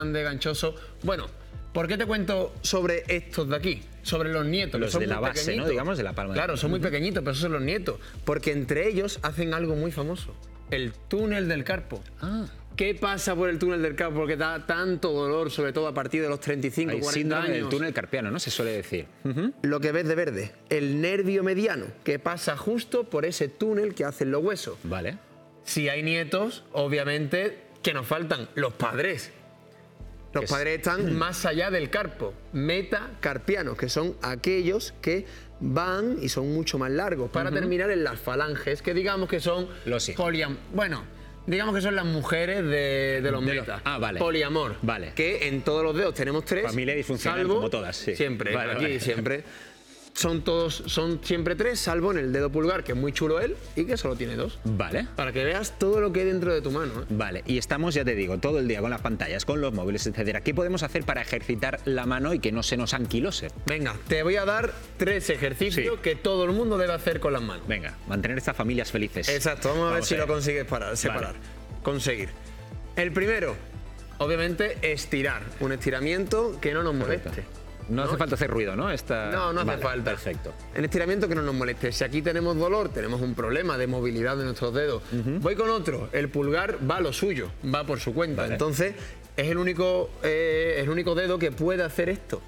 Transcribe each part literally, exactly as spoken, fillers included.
de ganchoso. Bueno, ¿por qué te cuento sobre estos de aquí? Sobre los nietos. Los que son de la muy base, pequeñitos. ¿no? Digamos, de la palma. Claro, son muy pequeñitos, pero esos son los nietos. Porque entre ellos hacen algo muy famoso. El túnel del carpo. Ah. ¿Qué pasa por el túnel del carpo? Porque da tanto dolor, sobre todo a partir de los treinta y cinco, Hay cuarenta síndrome años. del túnel carpiano, ¿no? Se suele decir. Uh-huh. Lo que ves de verde, el nervio mediano, que pasa justo por ese túnel que hacen los huesos. Vale. Si hay nietos, obviamente, que nos faltan los padres. Los Es... padres están más allá del carpo, metacarpianos, que son aquellos que van y son mucho más largos, para uh-huh. terminar en las falanges, que digamos que son los sí. poliam... Bueno, digamos que son las mujeres de, de los de metas. Lo... Ah, vale. Poliamor. Vale. Que en todos los dedos tenemos tres. Familia disfuncional, salvo, como todas, sí. Siempre, vale, aquí vale. siempre. Son todos, son siempre tres, salvo en el dedo pulgar, que es muy chulo él, y que solo tiene dos. Vale. Para que veas todo lo que hay dentro de tu mano. ¿eh? Vale, y estamos, ya te digo, todo el día con las pantallas, con los móviles, etcétera. ¿Qué podemos hacer para ejercitar la mano y que no se nos anquilose? Venga, te voy a dar tres ejercicios sí. que todo el mundo debe hacer con las manos. Venga, mantener estas familias felices. Exacto, vamos a vamos ver a si ver. lo consigues parar, separar. Vale. Conseguir. El primero, obviamente, estirar. Un estiramiento que no nos moleste. Perfecto. No hace ¿No? falta hacer ruido, ¿no? Esta... No, no hace vale, falta. Perfecto. El estiramiento que no nos moleste. Si aquí tenemos dolor, tenemos un problema de movilidad de nuestros dedos. Uh-huh. Voy con otro. El pulgar va a lo suyo, va por su cuenta. Vale. Entonces, es el único, eh, el único dedo que puede hacer esto.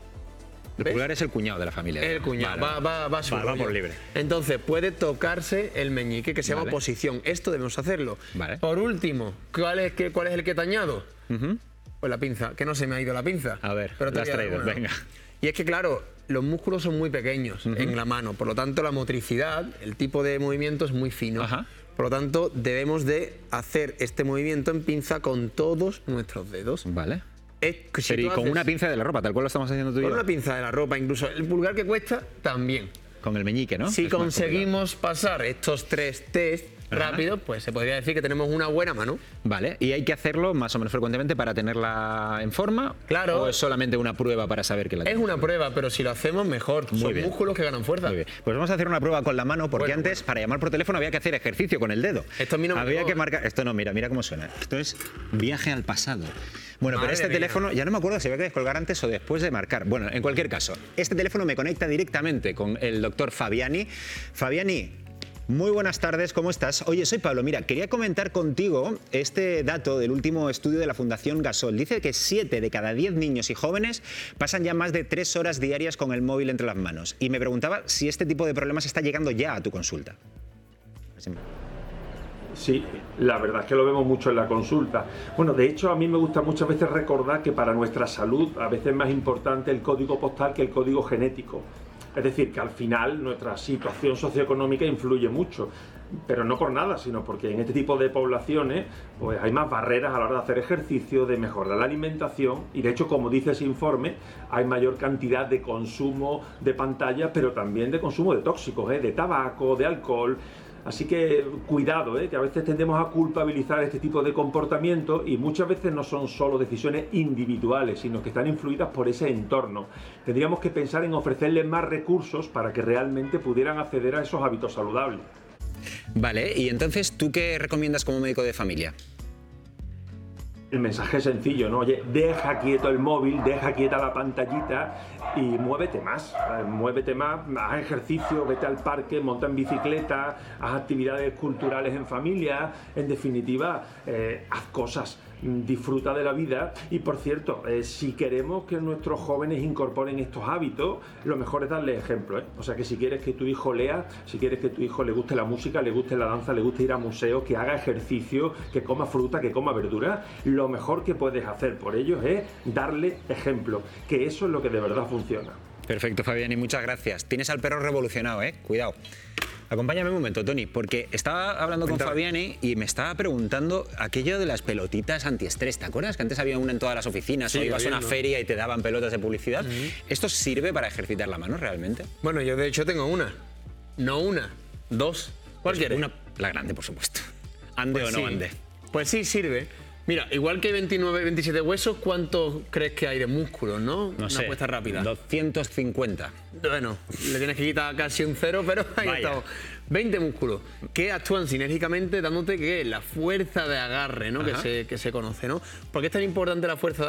El ¿Ves? Pulgar es el cuñado de la familia. El cuñado, vale, va, va, va, a su va, va por libre. Entonces, puede tocarse el meñique, que se llama vale. posición. Esto debemos hacerlo. Vale. Por último, ¿cuál es, qué, cuál es el que te añado? Uh-huh. Pues la pinza, que no se me ha ido la pinza. A ver, pero la has traído, una. Venga. Y es que, claro, los músculos son muy pequeños uh-huh. en la mano, por lo tanto, la motricidad, el tipo de movimiento es muy fino. Ajá. Por lo tanto, debemos de hacer este movimiento en pinza con todos nuestros dedos. Vale. Es, si Pero y con haces, una pinza de la ropa, tal cual lo estamos haciendo tú y yo. Con una pinza de la ropa, incluso el pulgar que cuesta, también. Con el meñique, ¿no? Si es conseguimos pasar estos tres test rápido, pues se podría decir que tenemos una buena mano. Vale, y hay que hacerlo más o menos frecuentemente para tenerla en forma. Claro. ¿O es solamente una prueba para saber que la tenemos? Es una prueba, pero si lo hacemos mejor. Muy Son bien. músculos que ganan fuerza. Muy bien. Pues vamos a hacer una prueba con la mano, porque bueno, antes bueno. para llamar por teléfono había que hacer ejercicio con el dedo. Esto a mí no me Había llegó. que marcar. Esto no, mira, mira cómo suena. Esto es viaje al pasado. Bueno, Madre pero este mía. teléfono, ya no me acuerdo si había que descolgar antes o después de marcar. Bueno, en cualquier caso, este teléfono me conecta directamente con el doctor Fabiani. Fabiani, muy buenas tardes, ¿cómo estás? Oye, soy Pablo. Mira, quería comentar contigo este dato del último estudio de la Fundación Gasol. Dice que siete de cada diez niños y jóvenes pasan ya más de tres horas diarias con el móvil entre las manos. Y me preguntaba si este tipo de problemas está llegando ya a tu consulta. Sí, la verdad es que lo vemos mucho en la consulta. Bueno, de hecho a mí me gusta muchas veces recordar que para nuestra salud a veces es más importante el código postal que el código genético. Es decir, que al final nuestra situación socioeconómica influye mucho, pero no por nada, sino porque en este tipo de poblaciones pues hay más barreras a la hora de hacer ejercicio, de mejorar la alimentación y de hecho, como dice ese informe, hay mayor cantidad de consumo de pantallas, pero también de consumo de tóxicos, ¿eh? de tabaco, de alcohol. Así que cuidado, ¿eh? que a veces tendemos a culpabilizar este tipo de comportamientos y muchas veces no son solo decisiones individuales, sino que están influidas por ese entorno. Tendríamos que pensar en ofrecerles más recursos para que realmente pudieran acceder a esos hábitos saludables. Vale, y entonces, ¿tú qué recomiendas como médico de familia? El mensaje es sencillo, ¿no? Oye, deja quieto el móvil, deja quieta la pantallita y muévete más, muévete más, haz ejercicio, vete al parque, monta en bicicleta, haz actividades culturales en familia, en definitiva, eh, haz cosas, disfruta de la vida y, por cierto, eh, si queremos que nuestros jóvenes incorporen estos hábitos, lo mejor es darle ejemplo, ¿eh? O sea que si quieres que tu hijo lea, si quieres que tu hijo le guste la música, le guste la danza, le guste ir a museos, que haga ejercicio, que coma fruta, que coma verdura, lo mejor que puedes hacer por ellos es darle ejemplo, que eso es lo que de verdad funciona. Perfecto, Fabián, y muchas gracias. Tienes al perro revolucionado, ¿eh? Cuidado. Acompáñame un momento, Tony, porque estaba hablando con Fabiani y me estaba preguntando aquello de las pelotitas antiestrés. ¿Te acuerdas que antes había una en todas las oficinas? Sí, o ibas a una feria y te daban pelotas de publicidad. Uh-huh. ¿Esto sirve para ejercitar la mano realmente? Bueno, yo de hecho tengo una. No una, dos. ¿Cuál pues quieres? Una, la grande, por supuesto. Ande pues o no sí. ande. Pues sí, sirve. Mira, igual que veintinueve, veintisiete huesos, ¿cuántos crees que hay de músculos, no? No Una sé, apuesta rápida. doscientos cincuenta. Bueno, le tienes que quitar casi un cero, pero ahí Vaya. estamos. veinte músculos que actúan sinérgicamente dándote que la fuerza de agarre, ¿no? Que se, que se conoce, ¿no? ¿Por qué es tan importante la fuerza de